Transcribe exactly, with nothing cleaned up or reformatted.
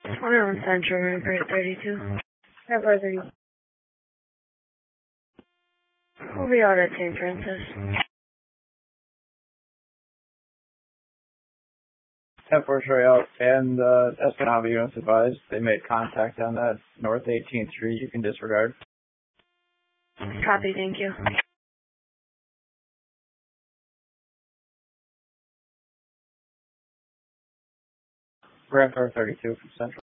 twenty-one Central, River thirty-two. Have thirty. We'll be out at Saint Francis. ten four Troy out, and uh, Esplanade units advised. They made contact on that North eighteenth Street. You can disregard. Copy, thank you. Grand Tour thirty-two from Central.